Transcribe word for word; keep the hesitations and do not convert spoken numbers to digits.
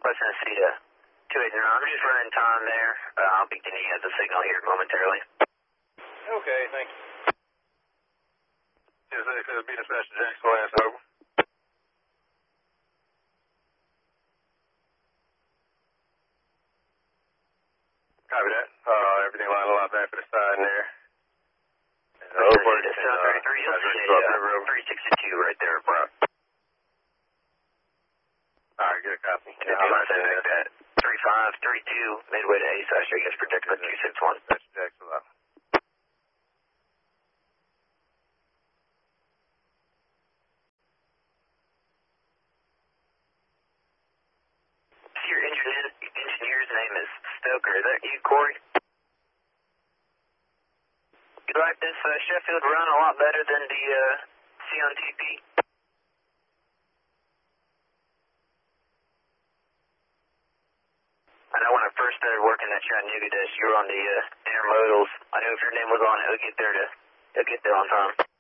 West Tennessee to two eighty-nine. I'm just running time there. Uh, I'll be getting you the signal here momentarily. Okay, thank you. Is it going to be dispatched to Jacksonville, Lance, over? Copy that. Uh, everything lined a lot back for the side in there. Uh, over to South thirty-three, you'll see uh, three sixty-two right there, bro. Alright, good copy. Yeah, I'm going to say like that. three five three two, midway to Ace, I should get projected by two six one. That's Jacksonville. Your engineer, engineer's name is Stoker. Is that you, Corey? You like this uh, Sheffield run a lot better than the uh, C on T P? I know when I first started working at Chattanooga desk, you were on the uh, intermodals. I knew if your name was on it, it would get there to, it would get there on time.